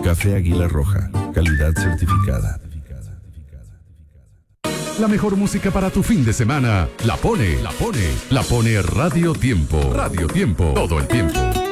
Café Águila Roja, calidad certificada. La mejor música para tu fin de semana la pone Radio Tiempo. Radio Tiempo, todo el tiempo.